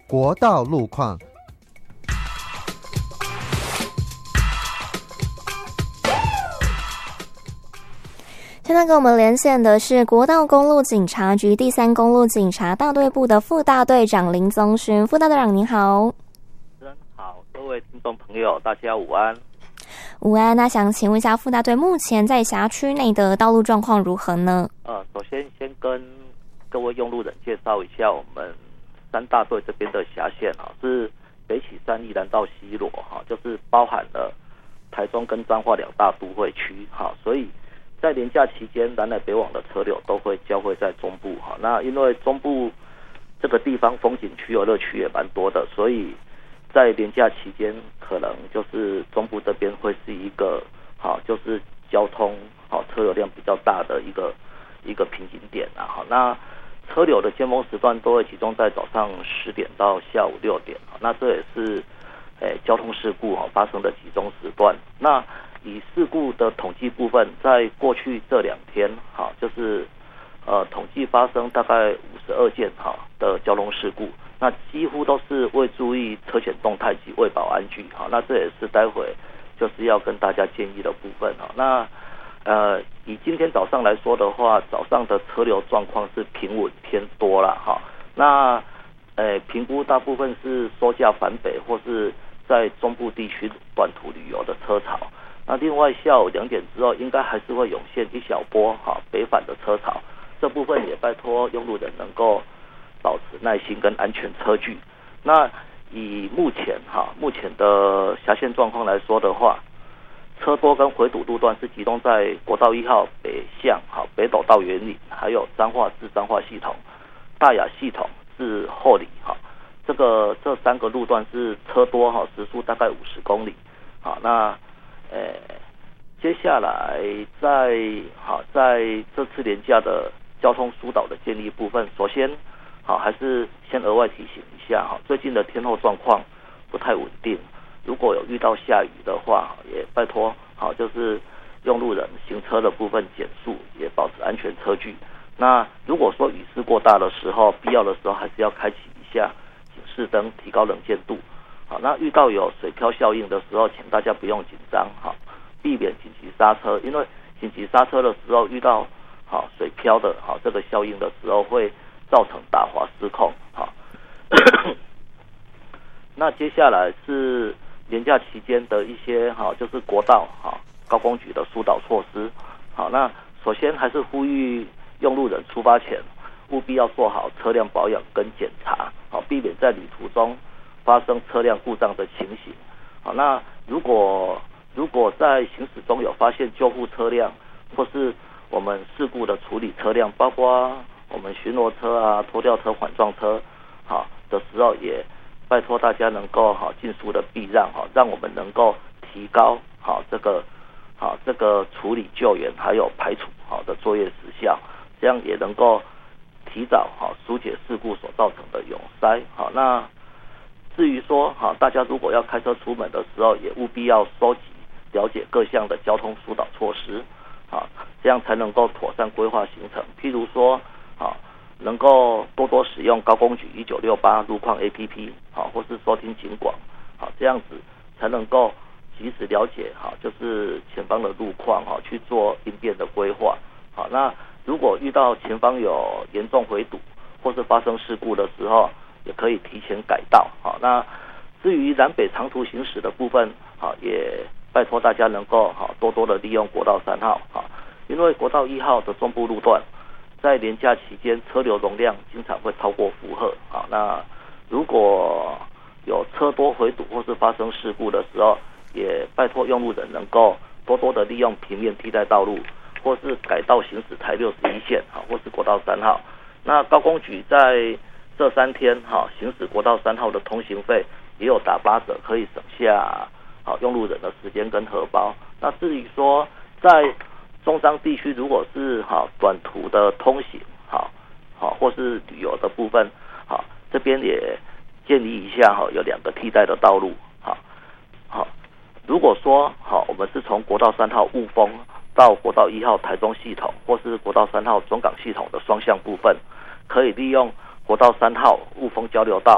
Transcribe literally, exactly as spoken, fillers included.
国道路况。 现在跟我们连线的是国道公路警察局第三公路警察大队部的副大队长林宗勋。副大队长您好。 好，各位听众朋友大家午安。 午安，那想请问一下副大队目前在辖区内的道路状况如何呢？ 呃，首先先跟各位用路人介绍一下我们三大队这边的辖线哈，是北起三义南到西螺哈，就是包含了台中跟彰化两大都会区哈，所以在连假期间南来北往的车流都会交汇在中部哈。那因为中部这个地方风景区、游乐区也蛮多的，所以在连假期间可能就是中部这边会是一个好，就是交通好车流量比较大的一个一个瓶颈点啊。好，那车流的尖峰时段都会集中在早上十点到下午六点，那这也是诶交通事故发生的集中时段。那以事故的统计部分，在过去这两天，哈，就是呃统计发生大概五十二件哈的交通事故，那几乎都是未注意车前动态及未保安距，哈，那这也是待会就是要跟大家建议的部分哈。那呃以今天早上来说的话，早上的车流状况是平稳偏多啦哈。那呃评估大部分是收假返北或是在中部地区短途旅游的车潮。那另外下午两点之后，应该还是会涌现一小波哈北返的车潮，这部分也拜托用路人能够保持耐心跟安全车距。那以目前哈目前的辖线状况来说的话，车多跟回堵路段是集中在国道一号北向哈北斗到园林，还有彰化至彰化系统、大雅系统至后里哈，这个这三个路段是车多哈，时速大概五十公里。好，那呃，接下来在好在这次连假的交通疏导的建立部分，首先好还是先额外提醒一下哈，最近的天候状况不太稳定，如果有遇到下雨的话，也拜托好就是用路人行车的部分减速，也保持安全车距。那如果说雨势过大的时候，必要的时候还是要开启一下警示灯，提高能见度。好，那遇到有水漂效应的时候，请大家不用紧张，好，避免紧急刹车，因为紧急刹车的时候遇到好水漂的好这个效应的时候，会造成打滑失控。好，那接下来是连假期间的一些好，就是国道好高工局的疏导措施。好，那首先还是呼吁用路人出发前务必要做好车辆保养跟检查，好，避免在旅途中发生车辆故障的情形。好，那如果如果在行驶中有发现救护车辆或是我们事故的处理车辆，包括我们巡逻车啊、拖吊车、缓撞车，好的时候，也拜托大家能够好尽速的避让，好，让我们能够提高好这个好这个处理救援还有排除好的作业时效，这样也能够提早好疏解事故所造成的涌塞。好，那至于说好，大家如果要开车出门的时候，也务必要收集了解各项的交通疏导措施，好，这样才能够妥善规划行程。譬如说，好，能够多多使用高工局一九六八路况 A P P， 好，或是收听警广，好，这样子才能够及时了解，好，就是前方的路况，好，去做应变的规划。好，那如果遇到前方有严重回堵或是发生事故的时候，也可以提前改道。好，那至于南北长途行驶的部分，好，也拜托大家能够好多多的利用国道三号，好，因为国道一号的中部路段在连假期间车流容量经常会超过负荷。好，那如果有车多回堵或是发生事故的时候，也拜托用路人能够多多的利用平面替代道路，或是改道行驶台六十一线，好，或是国道三号。那高工局在这三天好行驶国道三号的通行费也有打八折，可以省下好用路人的时间跟荷包。那至于说在中彰地区，如果是好短途的通行，好好或是旅游的部分，好这边也建议一下，好有两个替代的道路。好好，如果说好我们是从国道三号雾峰到国道一号台中系统，或是国道三号中港系统的双向部分，可以利用国道三号雾峰交流道